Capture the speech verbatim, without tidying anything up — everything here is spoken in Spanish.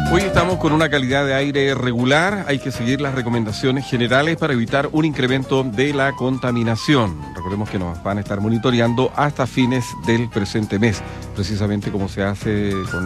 Hoy estamos con una calidad de aire regular. Hay que seguir las recomendaciones generales para evitar un incremento de la contaminación. Recordemos que nos van a estar monitoreando hasta fines del presente mes, precisamente como se hace con